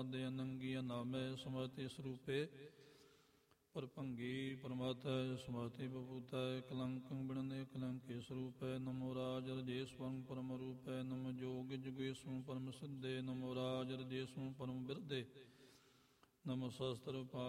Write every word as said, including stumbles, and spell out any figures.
ਦੇ ਅਨੰਗੀ ਅਨਾਮੈ ਸਮਰਤੀ ਸਰੂਪੇ ਪਰਭੰਗੀ ਪਰਮਾਤੈ ਸਮਰਤੀ ਬਭੂਤੈ ਕਲੰਕੰ ਬਿਣਨੇ ਕਲੰਕੇ ਸਰੂਪੈ ਨਮੋ ਰਾਜ ਰਜੇਸ਼ਵਰੰ ਪਰਮ ਰੂਪੈ ਨਮੋ ਜੋਗ ਜੁਗੇਸ਼ਵਰੰ ਪਰਮ ਸਿੱਧੇ ਨਮੋ ਰਾਜ ਰਜੇਸ਼ਵਰੰ ਪਰਮ ਬਿਰਦੇ ਨਮੋ ਸ਼ਸਤਰ